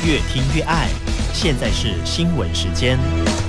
越听越爱。现在是新闻时间。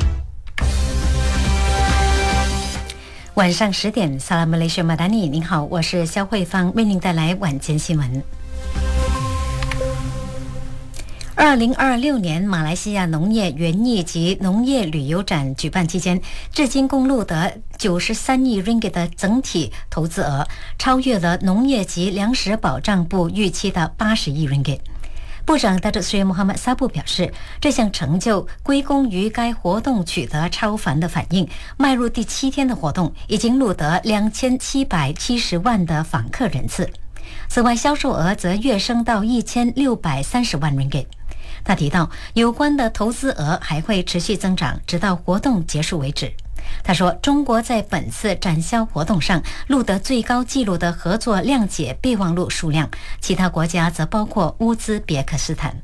晚上10点，萨拉姆雷什马达尼，您好，我是肖慧芳，为您带来晚间新闻。2026年马来西亚农业园艺及农业旅游展举办期间，至今共录得93亿 ringgit 的整体投资额，超越了农业及粮食保障部预期的80亿 ringgit。部长达特斯里穆罕默萨布表示，这项成就归功于该活动取得超凡的反应，迈入第7天的活动，已经录得2770万的访客人次。此外，销售额则跃升到1630万 ringgit。他提到，有关的投资额还会持续增长，直到活动结束为止。他说，中国在本次展销活动上录得最高纪录的合作谅解备忘录数量，其他国家则包括乌兹别克斯坦。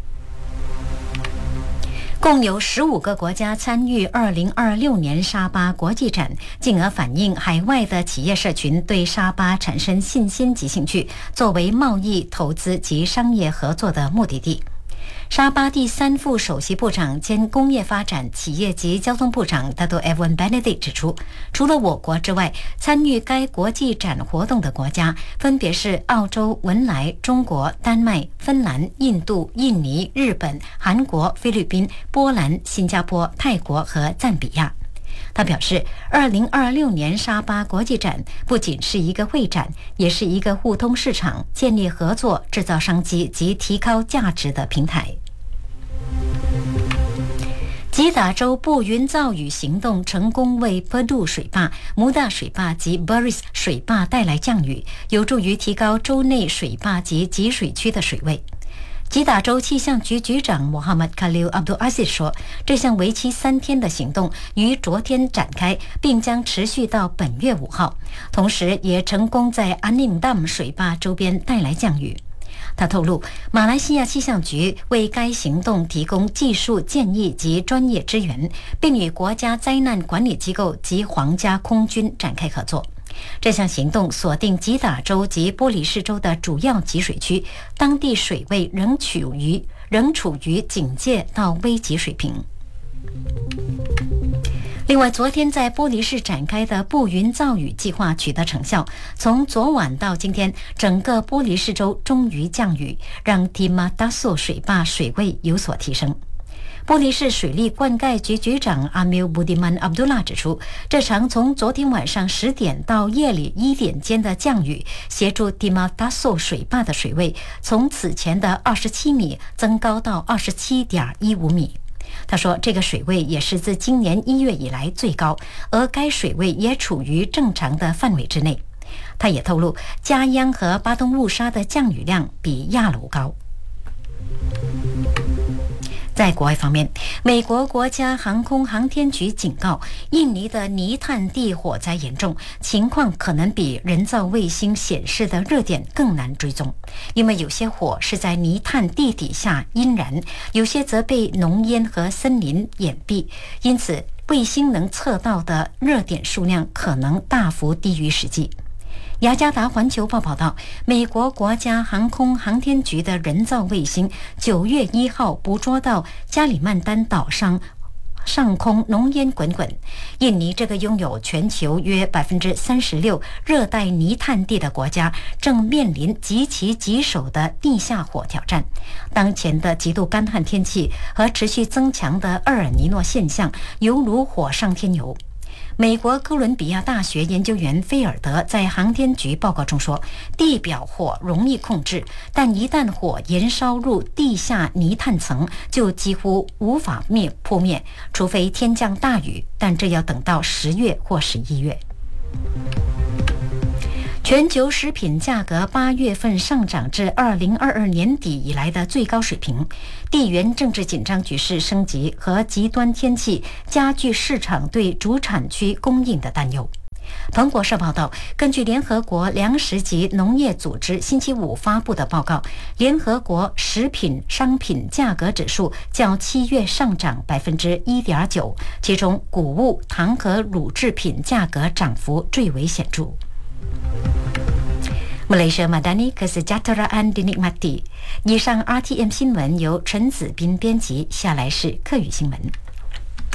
共有15个国家参与2026年沙巴国际展，进而反映海外的企业社群对沙巴产生信心及兴趣，作为贸易、投资及商业合作的目的地。沙巴第3副首席部长兼工业发展、企业及交通部长达多埃文·贝内迪指出，除了我国之外，参与该国际展活动的国家分别是澳洲、文莱、中国、丹麦、芬兰、印度、印尼、日本、韩国、菲律宾、波兰、新加坡、泰国和赞比亚。他表示，2026年沙巴国际展不仅是一个会展，也是一个互通市场、建立合作、制造商机及提高价值的平台。吉打州布云造雨行动成功为坡杜水坝、穆大水坝及 Baris 水坝带来降雨，有助于提高州内水坝及集水区的水位。吉打州气象局局长穆罕默卡利阿卜杜阿西说，这项为期3天的行动于昨天展开，并将持续到本月5号，同时也成功在安宁淡水坝周边带来降雨。他透露，马来西亚气象局为该行动提供技术建议及专业支援，并与国家灾难管理机构及皇家空军展开合作。这项行动锁定吉打州及玻里市州的主要集水区，当地水位仍处于警戒到危急水平。另外，昨天在玻璃市展开的布云造雨计划取得成效，从昨晚到今天，整个玻璃市州终于降雨，让提马达索水坝水位有所提升。玻璃市水利灌溉局局长阿米尔布迪曼阿卜杜拉指出，这场从昨天晚上10点到夜里1点间的降雨，协助提马达索水坝的水位从此前的27米增高到27.15米。他说，这个水位也是自今年1月以来最高，而该水位也处于正常的范围之内。他也透露，嘉央和巴东乌沙的降雨量比亚楼高。在国外方面，美国国家航空航天局警告，印尼的泥炭地火灾严重，情况可能比人造卫星显示的热点更难追踪，因为有些火是在泥炭地底下阴燃，有些则被浓烟和森林掩蔽，因此卫星能测到的热点数量可能大幅低于实际。雅加达环球报报道，美国国家航空航天局的人造卫星9月1号捕捉到加里曼丹岛上空浓烟滚滚。印尼这个拥有全球约36%热带泥炭地的国家，正面临极其棘手的地下火挑战。当前的极度干旱天气和持续增强的厄尔尼诺现象，犹如火上添油。美国哥伦比亚大学研究员菲尔德在航天局报告中说，地表火容易控制，但一旦火燃烧入地下泥炭层，就几乎无法扑灭，除非天降大雨，但这要等到10月或11月。全球食品价格8月份上涨至2022年底以来的最高水平，地缘政治紧张局势升级和极端天气加剧市场对主产区供应的担忧。彭博社报道，根据联合国粮食及农业组织星期5发布的报告，联合国食品商品价格指数较7月上涨 1.9%， 其中谷物、糖和乳制品价格涨幅最为显著。 Malaysia Madani Kesejahteraan dinikmati。以上 RTM 新闻由陈子斌编辑，下来是客语新闻。